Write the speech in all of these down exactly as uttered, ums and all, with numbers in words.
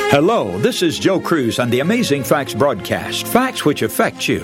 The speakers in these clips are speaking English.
Hello, this is Joe Cruz on the Amazing Facts broadcast, facts which affect you.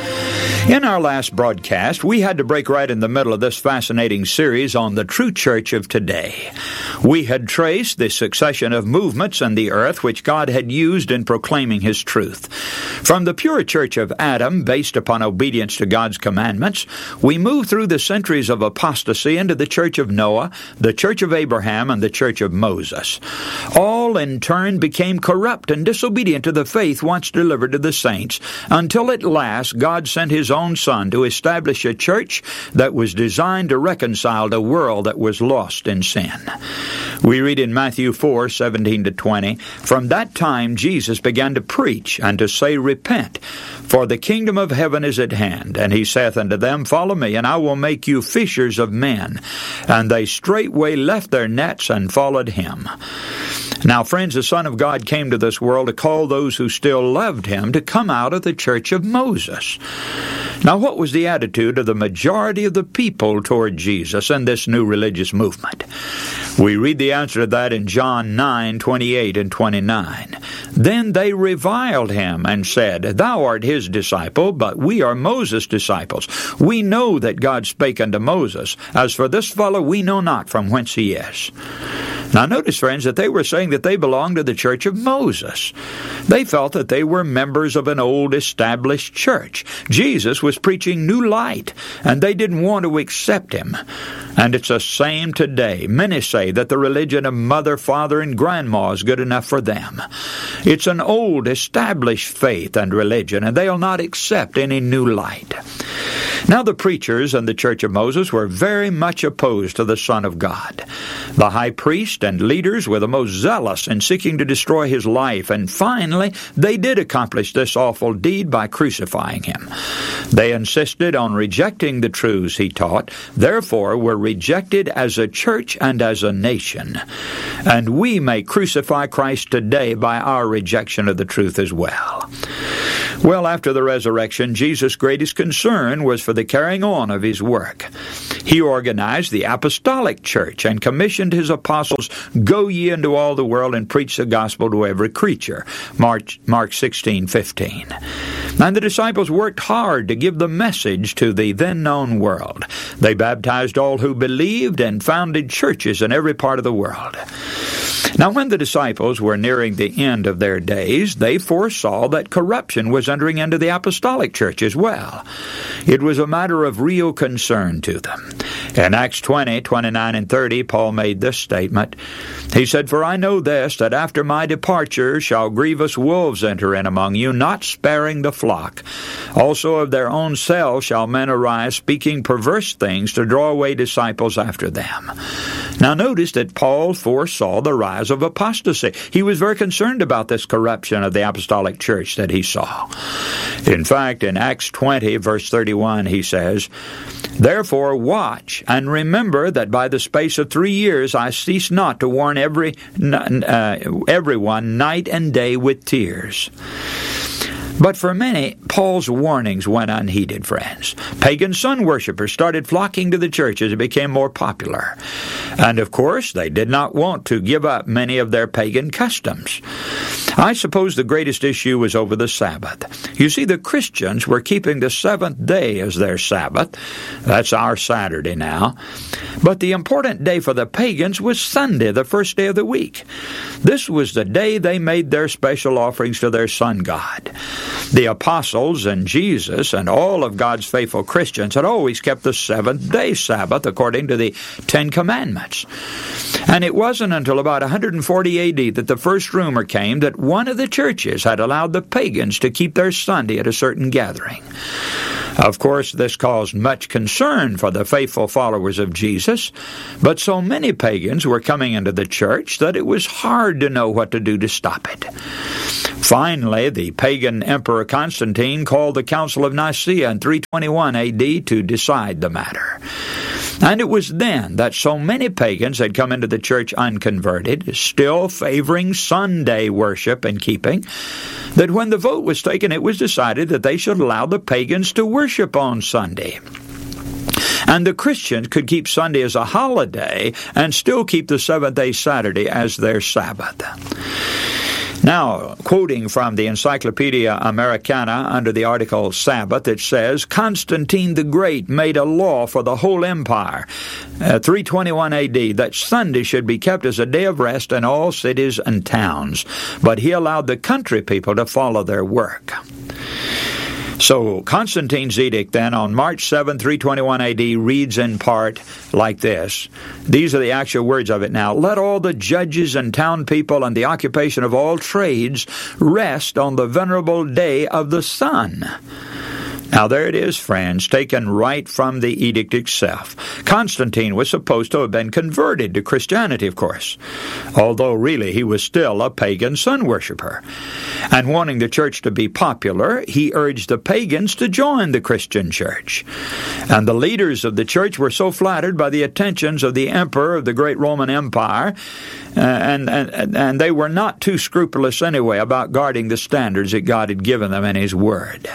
In our last broadcast, we had to break right in the middle of this fascinating series on the true church of today. We had traced the succession of movements in the earth which God had used in proclaiming His truth. From the pure church of Adam, based upon obedience to God's commandments, we moved through the centuries of apostasy into the church of Noah, the church of Abraham, and the church of Moses. All in turn became corrupt and disobedient to the faith once delivered to the saints, until at last God sent His own Son to establish a church that was designed to reconcile the world that was lost in sin. We read in Matthew four, seventeen to twenty, "From that time Jesus began to preach and to say, Repent, for the kingdom of heaven is at hand. And He saith unto them, Follow me, and I will make you fishers of men. And they straightway left their nets and followed Him." Now, friends, the Son of God came to this world to call those who still loved Him to come out of the church of Moses. Now, what was the attitude of the majority of the people toward Jesus and this new religious movement? We read the answer to that in John nine, twenty-eight and twenty-nine. "Then they reviled Him and said, Thou art His disciple, but we are Moses' disciples. We know that God spake unto Moses. As for this fellow, we know not from whence he is." Now notice, friends, that they were saying that they belonged to the church of Moses. They felt that they were members of an old established church. Jesus was preaching new light, and they didn't want to accept Him. And it's the same today. Many say that the religion of mother, father, and grandma is good enough for them. It's an old established faith and religion, and they'll not accept any new light. Now the preachers in the church of Moses were very much opposed to the Son of God. The high priest and leaders were the most zealous in seeking to destroy His life, and finally they did accomplish this awful deed by crucifying Him. They insisted on rejecting the truths He taught, therefore were rejected as a church and as a nation. And we may crucify Christ today by our rejection of the truth as well. Well, after the resurrection, Jesus' greatest concern was for the carrying on of His work. He organized the apostolic church and commissioned His apostles, "Go ye into all the world and preach the gospel to every creature." Mark, Mark sixteen, fifteen. And the disciples worked hard to give the message to the then-known world. They baptized all who believed and founded churches in every part of the world. Now, when the disciples were nearing the end of their days, they foresaw that corruption was entering into the apostolic church as well. It was a matter of real concern to them. In Acts twenty, twenty-nine and thirty, Paul made this statement. He said, "For I know this, that after my departure shall grievous wolves enter in among you, not sparing the flock. Also of their own selves shall men arise, speaking perverse things to draw away disciples after them." Now notice that Paul foresaw the rise of apostasy. He was very concerned about this corruption of the apostolic church that he saw. In fact, in Acts twenty, verse thirty-one, he says, "Therefore watch, and remember that by the space of three years I cease not to warn every uh, everyone night and day with tears." But for many, Paul's warnings went unheeded, friends. Pagan sun worshippers started flocking to the church as it became more popular. And of course, they did not want to give up many of their pagan customs. I suppose the greatest issue was over the Sabbath. You see, the Christians were keeping the seventh day as their Sabbath. That's our Saturday now. But the important day for the pagans was Sunday, the first day of the week. This was the day they made their special offerings to their sun god. The apostles and Jesus and all of God's faithful Christians had always kept the seventh-day Sabbath according to the Ten Commandments. And it wasn't until about one hundred forty A D that the first rumor came that one of the churches had allowed the pagans to keep their Sunday at a certain gathering. Of course, this caused much concern for the faithful followers of Jesus, but so many pagans were coming into the church that it was hard to know what to do to stop it. Finally, the pagan Emperor Constantine called the Council of Nicaea in three twenty-one A D to decide the matter. And it was then that so many pagans had come into the church unconverted, still favoring Sunday worship and keeping, that when the vote was taken, it was decided that they should allow the pagans to worship on Sunday. And the Christians could keep Sunday as a holiday and still keep the seventh day Saturday as their Sabbath. Now, quoting from the Encyclopedia Americana under the article Sabbath, it says, Constantine the Great made a law for the whole empire, uh, three twenty-one A D, that Sunday should be kept as a day of rest in all cities and towns, but he allowed the country people to follow their work. So Constantine's edict then on March seventh, three twenty-one A D reads in part like this. These are the actual words of it now. Let all the judges and town people and the occupation of all trades rest on the venerable day of the sun. Now there it is, friends, taken right from the edict itself. Constantine was supposed to have been converted to Christianity, of course, although really he was still a pagan sun worshiper. And wanting the church to be popular, he urged the pagans to join the Christian church. And the leaders of the church were so flattered by the attentions of the emperor of the great Roman Empire, uh, and, and, and they were not too scrupulous anyway about guarding the standards that God had given them in His Word.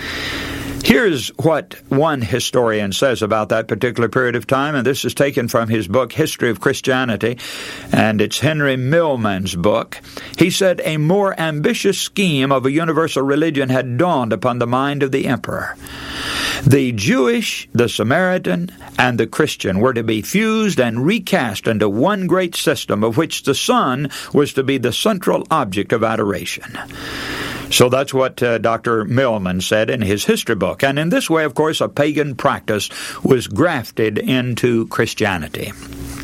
Here's what one historian says about that particular period of time, and this is taken from his book, History of Christianity, and it's Henry Millman's book. He said, a more ambitious scheme of a universal religion had dawned upon the mind of the emperor. The Jewish, the Samaritan, and the Christian were to be fused and recast into one great system of which the sun was to be the central object of adoration. So that's what uh, Doctor Millman said in his history book. And in this way, of course, a pagan practice was grafted into Christianity.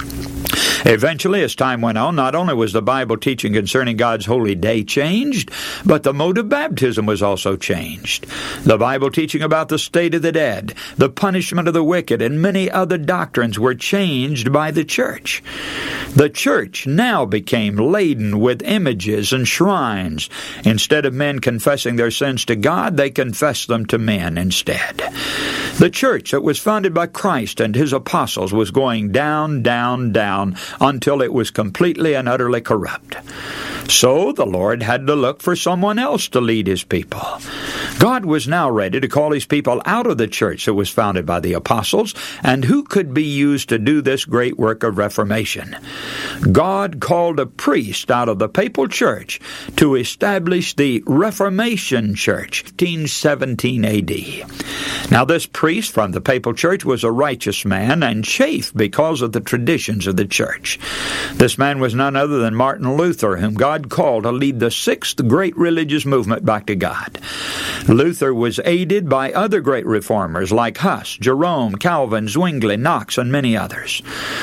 Eventually, as time went on, not only was the Bible teaching concerning God's holy day changed, but the mode of baptism was also changed. The Bible teaching about the state of the dead, the punishment of the wicked, and many other doctrines were changed by the church. The church now became laden with images and shrines. Instead of men confessing their sins to God, they confessed them to men instead. The church that was founded by Christ and His apostles was going down, down, down, until it was completely and utterly corrupt. So the Lord had to look for someone else to lead His people. God was now ready to call His people out of the church that was founded by the apostles, and who could be used to do this great work of reformation? God called a priest out of the papal church to establish the Reformation Church, fifteen seventeen A D. Now this priest from the papal church was a righteous man and chafed because of the traditions of the church. This man was none other than Martin Luther, whom God called to lead the sixth great religious movement back to God. Luther was aided by other great reformers like Huss, Jerome, Calvin, Zwingli, Knox, and many others.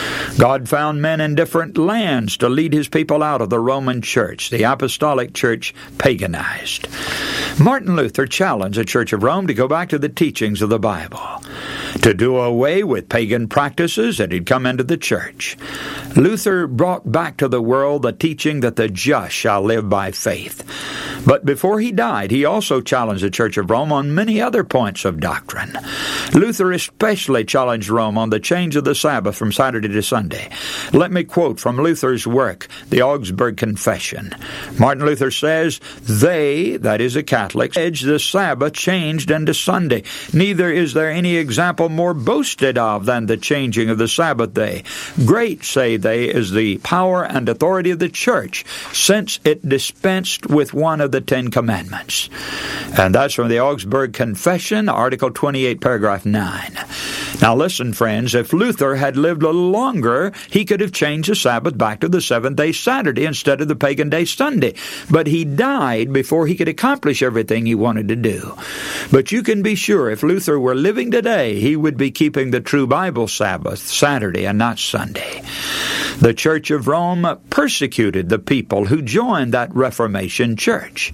God found men in different lands to lead His people out of the Roman Church, the apostolic church paganized. Martin Luther challenged the Church of Rome to go back to the teachings of the Bible, to do away with pagan practices that had come into the church. Luther brought back to the world the teaching that the just shall live by faith. But before he died, he also challenged the Church of Rome on many other points of doctrine. Luther especially challenged Rome on the change of the Sabbath from Saturday to Sunday. Let me quote from Luther's work, the Augsburg Confession. Martin Luther says, they, that is the Catholics, edge the Sabbath changed into Sunday. Neither is there any example more boasted of than the changing of the Sabbath day. Great, say they, is the power and authority of the church, since it dispensed with one of the Ten Commandments. And that's from the Augsburg Confession, Article twenty-eight, paragraph nine. Now listen, friends, if Luther had lived a little longer, he could have changed the Sabbath back to the seventh-day Saturday instead of the pagan day Sunday. But he died before he could accomplish everything he wanted to do. But you can be sure if Luther were living today, he would be keeping the true Bible Sabbath Saturday and not Sunday. The Church of Rome persecuted the people who joined that Reformation church.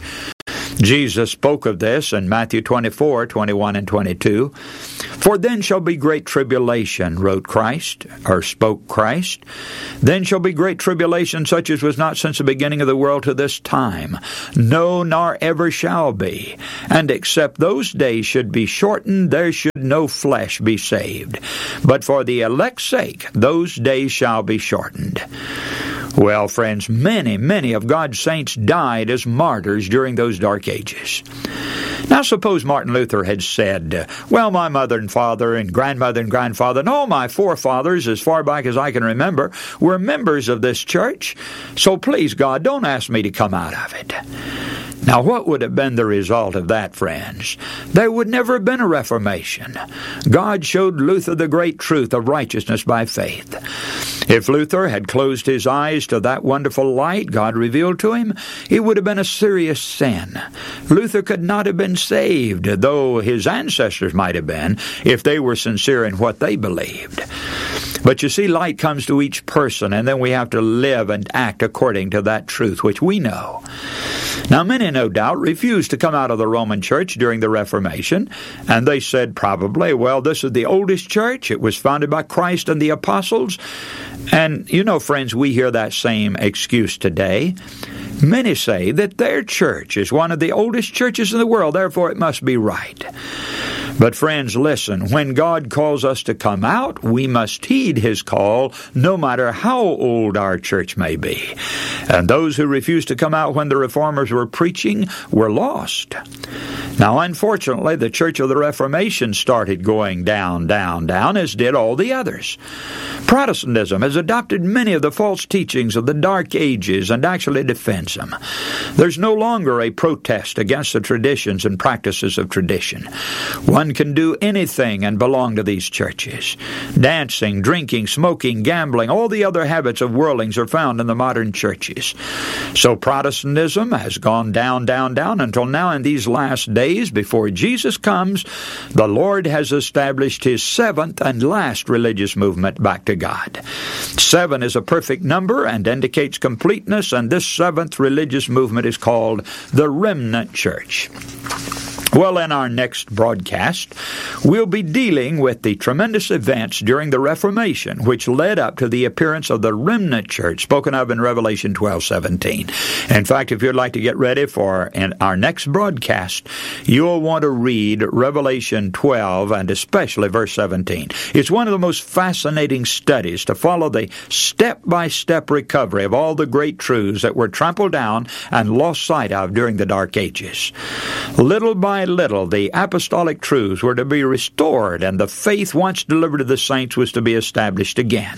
Jesus spoke of this in Matthew twenty-four, twenty-one, and twenty-two. For then shall be great tribulation, wrote Christ, or spoke Christ. Then shall be great tribulation, such as was not since the beginning of the world to this time. No, nor ever shall be. And except those days should be shortened, there should no flesh be saved. But for the elect's sake, those days shall be shortened. Well, friends, many, many of God's saints died as martyrs during those dark ages. Now suppose Martin Luther had said, well, my mother and father and grandmother and grandfather and all my forefathers, as far back as I can remember, were members of this church, so please, God, don't ask me to come out of it. Now, what would have been the result of that, friends? There would never have been a Reformation. God showed Luther the great truth of righteousness by faith. If Luther had closed his eyes to that wonderful light God revealed to him, it would have been a serious sin. Luther could not have been saved, though his ancestors might have been, if they were sincere in what they believed. But you see, light comes to each person, and then we have to live and act according to that truth which we know. Now, many, no doubt, refused to come out of the Roman Church during the Reformation, and they said probably, well, this is the oldest church. It was founded by Christ and the apostles. And, you know, friends, we hear that same excuse today. Many say that their church is one of the oldest churches in the world, therefore it must be right. But friends, listen, when God calls us to come out, we must heed His call, no matter how old our church may be. And those who refused to come out when the Reformers were preaching were lost. Now, unfortunately, the Church of the Reformation started going down, down, down, as did all the others. Protestantism has adopted many of the false teachings of the Dark Ages and actually defends them. There's no longer a protest against the traditions and practices of tradition. One can do anything and belong to these churches. Dancing, drinking, smoking, gambling, all the other habits of worldlings are found in the modern churches. So Protestantism has gone down, down, down until now in these last days before Jesus comes, the Lord has established His seventh and last religious movement back to God. Seven is a perfect number and indicates completeness, and this seventh religious movement is called the Remnant Church. Well, in our next broadcast, we'll be dealing with the tremendous events during the Reformation, which led up to the appearance of the Remnant Church, spoken of in Revelation twelve seventeen. In fact, if you'd like to get ready for our next broadcast, you'll want to read Revelation twelve, and especially verse seventeen. It's one of the most fascinating studies to follow the step-by-step recovery of all the great truths that were trampled down and lost sight of during the Dark Ages. Little by little, the apostolic truths were to be restored, and the faith once delivered to the saints was to be established again.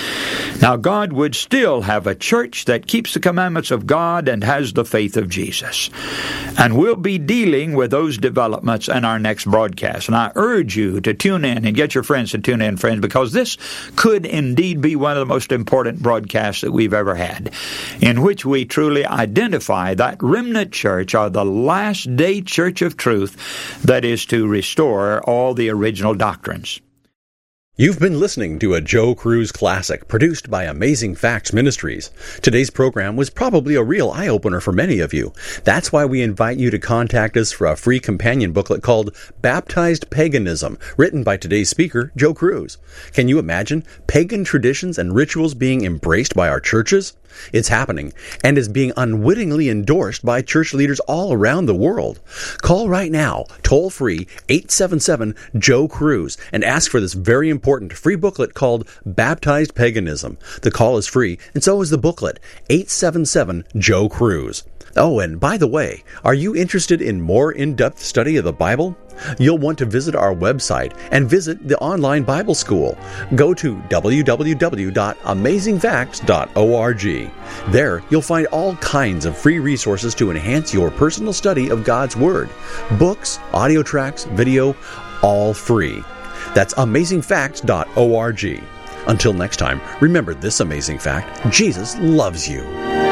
Now, God would still have a church that keeps the commandments of God and has the faith of Jesus. And we'll be dealing with those developments in our next broadcast. And I urge you to tune in and get your friends to tune in, friends, because this could indeed be one of the most important broadcasts that we've ever had, in which we truly identify that remnant church, or the last day church of truth, that is to restore all the original doctrines. You've been listening to a Joe Cruz classic produced by Amazing Facts Ministries. Today's program was probably a real eye-opener for many of you. That's why we invite you to contact us for a free companion booklet called Baptized Paganism, written by today's speaker, Joe Cruz. Can you imagine pagan traditions and rituals being embraced by our churches? It's happening, and is being unwittingly endorsed by church leaders all around the world. Call right now, toll-free, eight seven seven, Joe Cruz, and ask for this very important free booklet called Baptized Paganism. The call is free, and so is the booklet, eight seven seven, Joe Cruz. Oh, and by the way, are you interested in more in-depth study of the Bible? You'll want to visit our website and visit the online Bible school. Go to w w w dot amazing facts dot org. There, you'll find all kinds of free resources to enhance your personal study of God's Word. Books, audio tracks, video, all free. That's amazing facts dot org. Until next time, remember this amazing fact: Jesus loves you.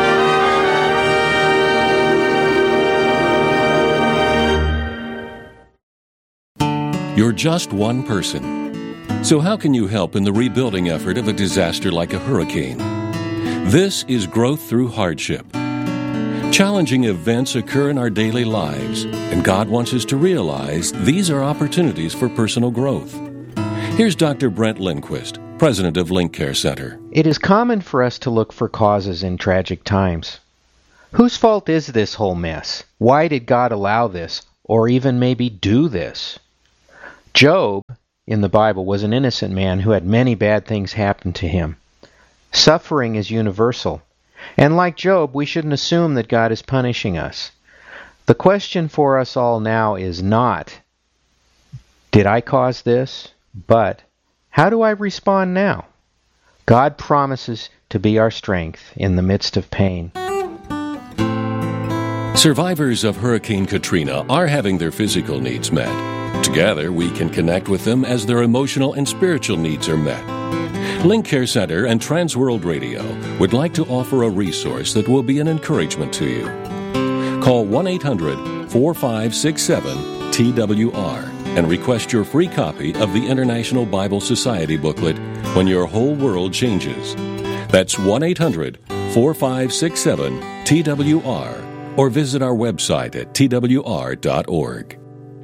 You're just one person. So how can you help in the rebuilding effort of a disaster like a hurricane? This is Growth Through Hardship. Challenging events occur in our daily lives, and God wants us to realize these are opportunities for personal growth. Here's Doctor Brent Lindquist, president of Link Care Center. It is common for us to look for causes in tragic times. Whose fault is this whole mess? Why did God allow this, or even maybe do this? Job, in the Bible, was an innocent man who had many bad things happen to him. Suffering is universal, and like Job, we shouldn't assume that God is punishing us. The question for us all now is not, did I cause this? But, how do I respond now? God promises to be our strength in the midst of pain. Survivors of Hurricane Katrina are having their physical needs met. Together, we can connect with them as their emotional and spiritual needs are met. Link Care Center and Transworld Radio would like to offer a resource that will be an encouragement to you. Call one eight hundred, four five six seven, T W R and request your free copy of the International Bible Society booklet, When Your Whole World Changes. That's one eight hundred, four five six seven, T W R or visit our website at T W R dot org.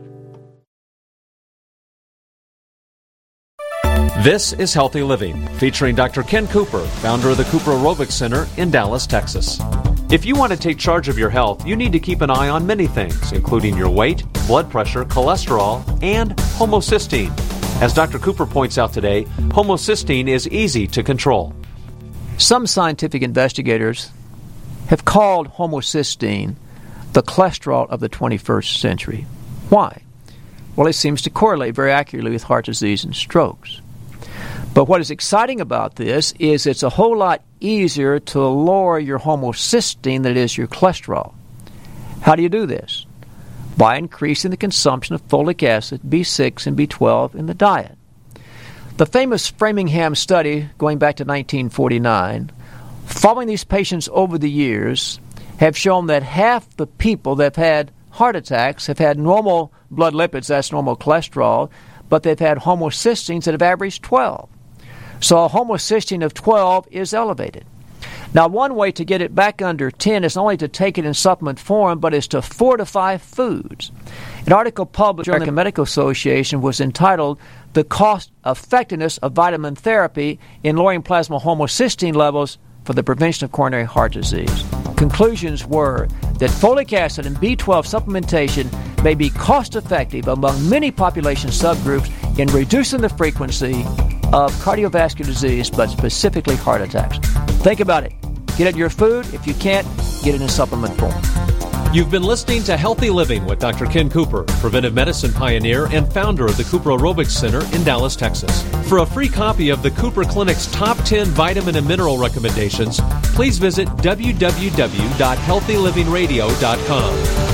This is Healthy Living, featuring Doctor Ken Cooper, founder of the Cooper Aerobics Center in Dallas, Texas. If you want to take charge of your health, you need to keep an eye on many things, including your weight, blood pressure, cholesterol, and homocysteine. As Doctor Cooper points out today, homocysteine is easy to control. Some scientific investigators have called homocysteine the cholesterol of the twenty-first century. Why? Well, it seems to correlate very accurately with heart disease and strokes. But what is exciting about this is it's a whole lot easier to lower your homocysteine than it is your cholesterol. How do you do this? By increasing the consumption of folic acid, B six, and B twelve in the diet. The famous Framingham study, going back to nineteen forty-nine, following these patients over the years, have shown that half the people that have had heart attacks have had normal blood lipids, that's normal cholesterol, but they've had homocysteines that have averaged twelve. So a homocysteine of twelve is elevated. Now, one way to get it back under ten is not only to take it in supplement form, but is to fortify foods. An article published in the American Medical Association was entitled The Cost Effectiveness of Vitamin Therapy in Lowering Plasma Homocysteine Levels for the Prevention of Coronary Heart Disease. Conclusions were that folic acid and B twelve supplementation may be cost-effective among many population subgroups in reducing the frequency of cardiovascular disease, but specifically heart attacks. Think about it. Get it in your food. If you can't, get it in supplement form. You've been listening to Healthy Living with Doctor Ken Cooper, preventive medicine pioneer and founder of the Cooper Aerobics Center in Dallas, Texas. For a free copy of the Cooper Clinic's top ten vitamin and mineral recommendations, please visit w w w dot healthy living radio dot com.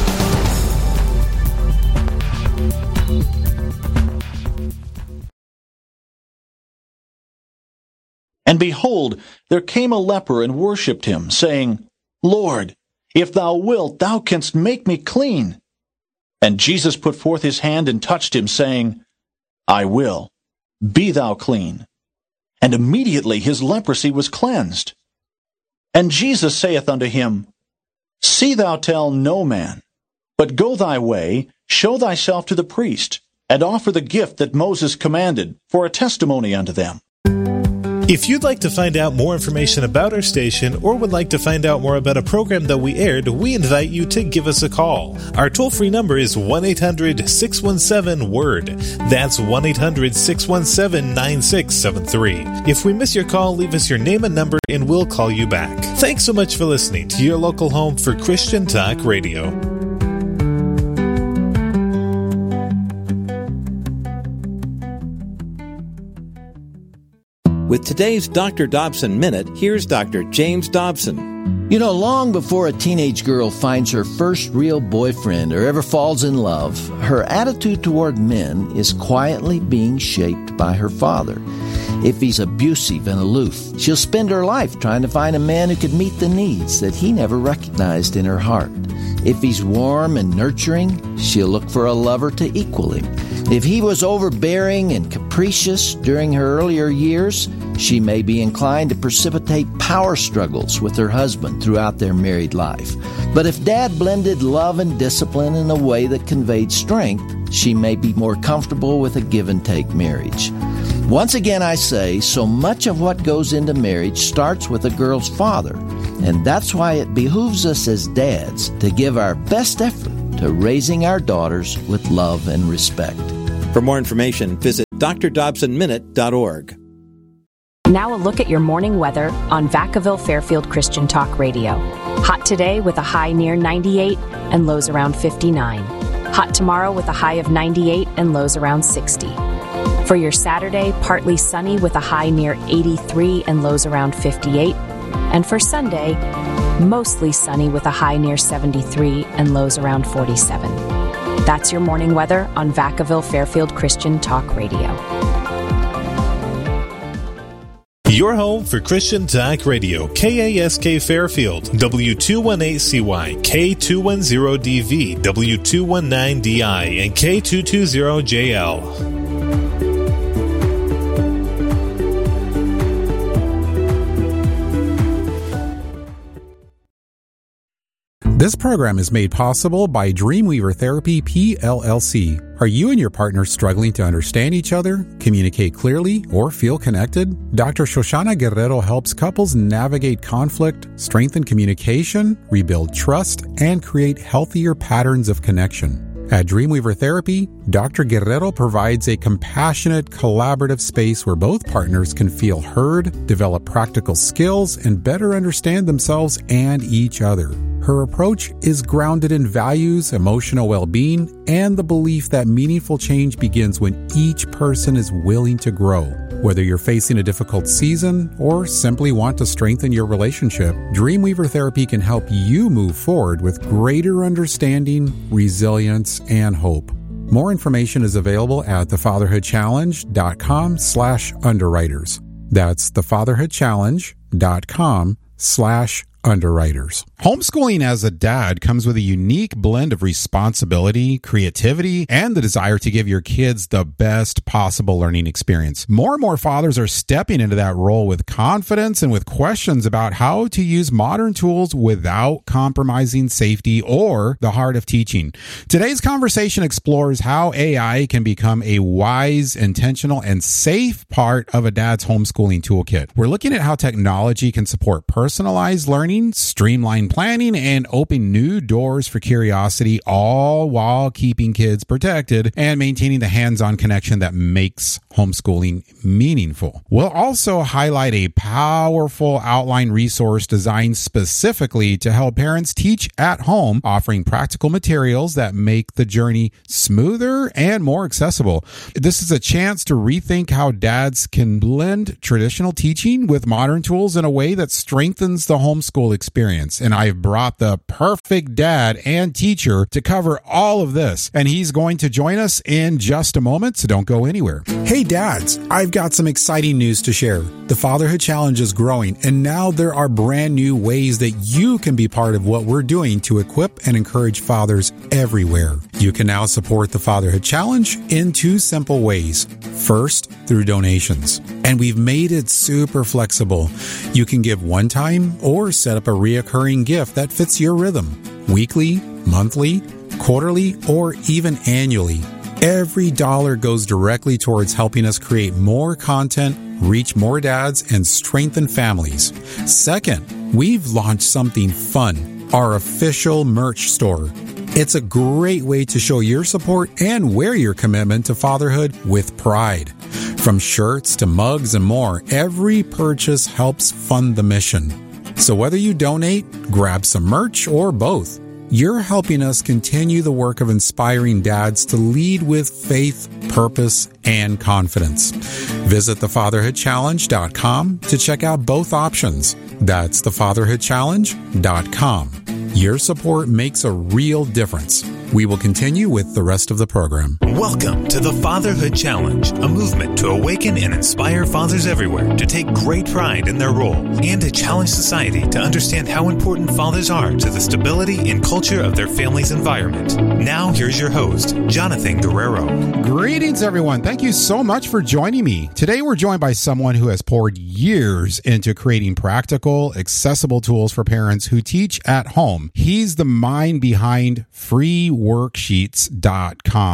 And behold, there came a leper and worshipped him, saying, Lord, if thou wilt, thou canst make me clean. And Jesus put forth his hand and touched him, saying, I will, be thou clean. And immediately his leprosy was cleansed. And Jesus saith unto him, See thou tell no man, but go thy way, show thyself to the priest, and offer the gift that Moses commanded, for a testimony unto them. If you'd like to find out more information about our station or would like to find out more about a program that we aired, we invite you to give us a call. Our toll-free number is one eight hundred six one seven word. That's one eight hundred six one seven nine six seven three. If we miss your call, leave us your name and number and we'll call you back. Thanks so much for listening to your local home for Christian Talk Radio. With today's Doctor Dobson Minute, here's Doctor James Dobson. You know, long before a teenage girl finds her first real boyfriend or ever falls in love, her attitude toward men is quietly being shaped by her father. If he's abusive and aloof, she'll spend her life trying to find a man who could meet the needs that he never recognized in her heart. If he's warm and nurturing, she'll look for a lover to equal him. If he was overbearing and capricious during her earlier years, she may be inclined to precipitate power struggles with her husband throughout their married life. But if Dad blended love and discipline in a way that conveyed strength, she may be more comfortable with a give-and-take marriage. Once again, I say, so much of what goes into marriage starts with a girl's father, and that's why it behooves us as dads to give our best effort to raising our daughters with love and respect. For more information, visit d r dobson minute dot org. Now a look at your morning weather on Vacaville Fairfield Christian Talk Radio. Hot today with a high near ninety-eight and lows around fifty-nine. Hot tomorrow with a high of ninety-eight and lows around sixty. For your Saturday, partly sunny with a high near eighty-three and lows around fifty-eight. And for Sunday, mostly sunny with a high near seventy-three and lows around forty-seven. That's your morning weather on Vacaville Fairfield Christian Talk Radio. Your home for Christian Talk Radio, K A S K Fairfield, W two eighteen C Y, K two ten D V, W two nineteen D I, and K two twenty J L. This program is made possible by Dreamweaver Therapy, P L L C. Are you and your partner struggling to understand each other, communicate clearly, or feel connected? Doctor Shoshana Guerrero helps couples navigate conflict, strengthen communication, rebuild trust, and create healthier patterns of connection. At Dreamweaver Therapy, Doctor Guerrero provides a compassionate, collaborative space where both partners can feel heard, develop practical skills, and better understand themselves and each other. Her approach is grounded in values, emotional well-being, and the belief that meaningful change begins when each person is willing to grow. Whether you're facing a difficult season or simply want to strengthen your relationship, Dreamweaver Therapy can help you move forward with greater understanding, resilience, and hope. More information is available at thefatherhoodchallenge.com slash underwriters. That's thefatherhoodchallenge.com slash underwriters. Homeschooling as a dad comes with a unique blend of responsibility, creativity, and the desire to give your kids the best possible learning experience. More and more fathers are stepping into that role with confidence and with questions about how to use modern tools without compromising safety or the heart of teaching. Today's conversation explores how A I can become a wise, intentional, and safe part of a dad's homeschooling toolkit. We're looking at how technology can support personalized learning, streamline planning, and open new doors for curiosity, all while keeping kids protected and maintaining the hands-on connection that makes homeschooling meaningful. We'll also highlight a powerful outline resource designed specifically to help parents teach at home, offering practical materials that make the journey smoother and more accessible. This is a chance to rethink how dads can blend traditional teaching with modern tools in a way that strengthens the homeschool experience. And I've brought the perfect dad and teacher to cover all of this. And he's going to join us in just a moment, so don't go anywhere. Hey dads, I've got some exciting news to share. The Fatherhood Challenge is growing, and now there are brand new ways that you can be part of what we're doing to equip and encourage fathers everywhere. You can now support the Fatherhood Challenge in two simple ways. First, through donations. And we've made it super flexible. You can give one time or set up a reoccurring gift that fits your rhythm. Weekly, monthly, quarterly, or even annually. Every dollar goes directly towards helping us create more content, reach more dads, and strengthen families. Second, we've launched something fun, our official merch store. It's a great way to show your support and wear your commitment to fatherhood with pride. From shirts to mugs and more, every purchase helps fund the mission. So whether you donate, grab some merch, or both, you're helping us continue the work of inspiring dads to lead with faith, purpose, and confidence. Visit the fatherhood challenge dot com to check out both options. That's the fatherhood challenge dot com. Your support makes a real difference. We will continue with the rest of the program. Welcome to the Fatherhood Challenge, a movement to awaken and inspire fathers everywhere to take great pride in their role and to challenge society to understand how important fathers are to the stability and culture of their family's environment. Now, here's your host, Jonathan Guerrero. Greetings, everyone. Thank you so much for joining me. Today, we're joined by someone who has poured years into creating practical, accessible tools for parents who teach at home. He's the mind behind free worksheets dot com, a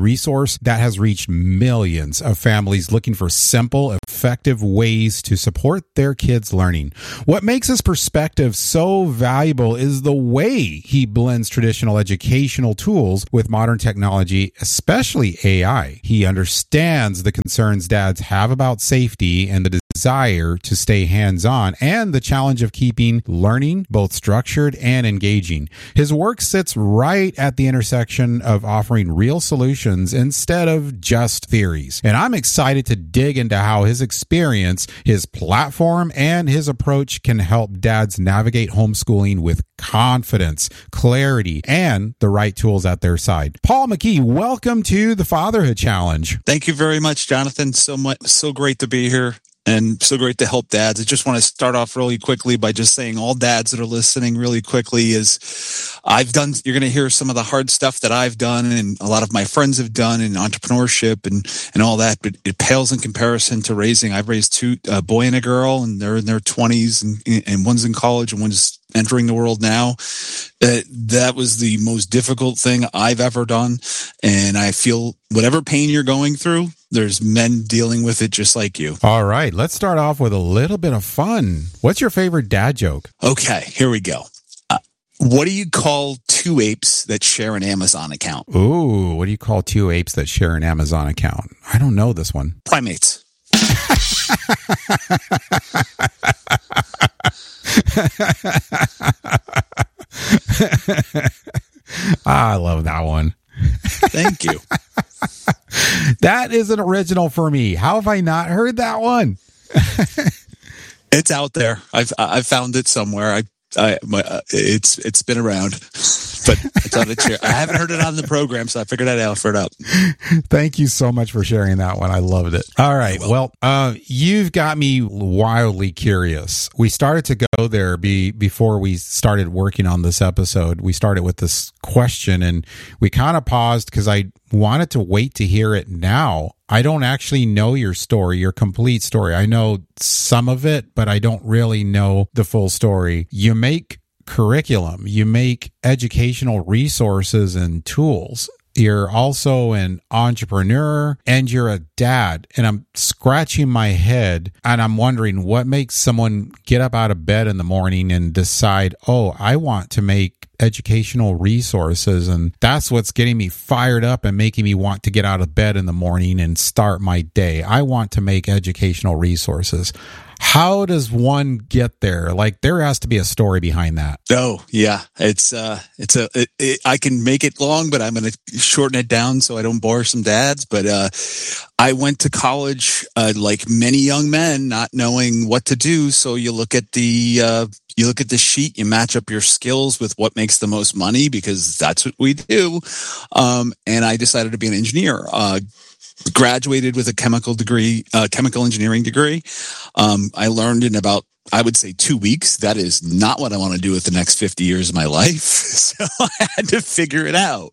resource that has reached millions of families looking for simple, effective ways to support their kids' learning. What makes his perspective so valuable is the way he blends traditional educational tools with modern technology, especially A I. He understands the concerns dads have about safety and the desire to stay hands-on and the challenge of keeping learning both structured and engaging. His work sits right at the intersection of offering real solutions instead of just theories. And I'm excited to dig into how his experience, his platform, and his approach can help dads navigate homeschooling with confidence, clarity, and the right tools at their side. Paul McKee, welcome to the Fatherhood Challenge. Thank you very much, Jonathan. So much, so great to be here. And so great to help dads. I just want to start off really quickly by just saying all dads that are listening really quickly is I've done, you're going to hear some of the hard stuff that I've done and a lot of my friends have done in entrepreneurship and, and all that, but it pales in comparison to raising. I've raised two, a boy and a girl, and they're in their twenties, and, and one's in college and one's entering the world now. Uh, that was the most difficult thing I've ever done. And I feel whatever pain you're going through, there's men dealing with it just like you. All right, let's start off with a little bit of fun. What's your favorite dad joke? Okay, here we go. Uh, what do you call two apes that share an Amazon account? Ooh, what do you call two apes that share an Amazon account? I don't know this one. Primates. I love that one. Thank you. That is an original for me. How have I not heard that one? It's out there. I've I've found it somewhere. I I my uh, it's it's been around, but I thought I'd share. I haven't heard it on the program, so I figured I'd offer it up. Thank you so much for sharing that one. I loved it. All right. Well, uh, you've got me wildly curious. We started to go there be, before we started working on this episode. We started with this question, and we kind of paused because I wanted to wait to hear it now. I don't actually know your story, your complete story. I know some of it, but I don't really know the full story. You make curriculum, you make educational resources and tools. You're also an entrepreneur and you're a dad. And I'm scratching my head and I'm wondering what makes someone get up out of bed in the morning and decide, oh, I want to make educational resources. And that's what's getting me fired up and making me want to get out of bed in the morning and start my day. I want to make educational resources. How does one get there? Like, there has to be a story behind that. Oh, yeah. It's, uh, it's a, it, it, I can make it long, but I'm going to shorten it down so I don't bore some dads. But, uh, I went to college, uh, like many young men, not knowing what to do. So you look at the, uh, you look at the sheet, you match up your skills with what makes the most money, because that's what we do. Um, and I decided to be an engineer. Uh, graduated with a chemical degree, uh, chemical engineering degree. Um, I learned in about, I would say, two weeks. That is not what I want to do with the next fifty years of my life. So I had to figure it out.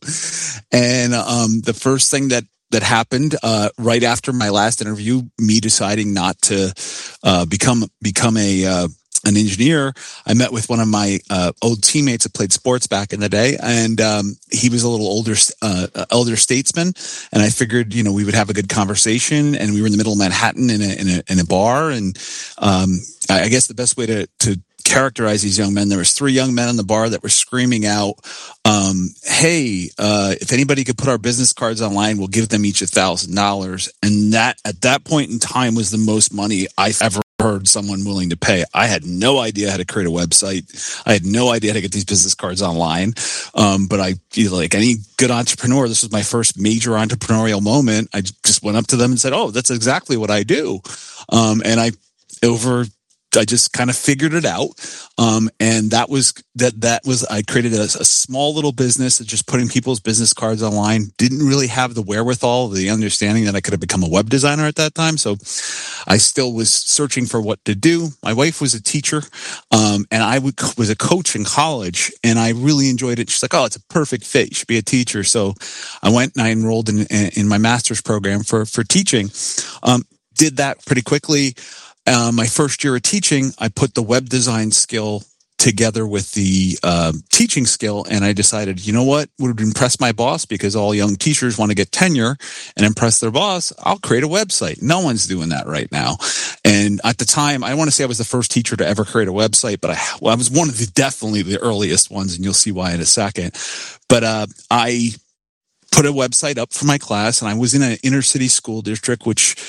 And, um, the first thing that, that happened, uh, right after my last interview, me deciding not to, uh, become, become a, uh, an engineer, I met with one of my uh, old teammates that played sports back in the day, and um, he was a little older, uh, elder statesman. And I figured, you know, we would have a good conversation. And we were in the middle of Manhattan in a in a, in a bar, and um, I guess the best way to to characterize these young men, there was three young men in the bar that were screaming out, um, "Hey, uh, if anybody could put our business cards online, we'll give them each a thousand dollars." And that at that point in time was the most money I've ever heard someone willing to pay. I had no idea how to create a website. I had no idea how to get these business cards online. Um, but I feel like any good entrepreneur, this was my first major entrepreneurial moment. I just went up to them and said, "Oh, that's exactly what I do." Um, and I, over, I just kind of figured it out. Um, and that was, that, that was, I created a, a small little business of just putting people's business cards online. Didn't really have the wherewithal, the understanding that I could have become a web designer at that time. So I still was searching for what to do. My wife was a teacher, um, and I would, was a coach in college, and I really enjoyed it. She's like, "Oh, it's a perfect fit. You should be a teacher." So I went and I enrolled in, in my master's program for, for teaching. Um, did that pretty quickly. Uh, my first year of teaching, I put the web design skill together with the uh, teaching skill. And I decided, you know what would impress my boss, because all young teachers want to get tenure and impress their boss. I'll create a website. No one's doing that right now. And at the time, I want to say I was the first teacher to ever create a website, but I, well, I was one of the definitely the earliest ones, and you'll see why in a second. But uh, I put a website up for my class, and I was in an inner city school district, which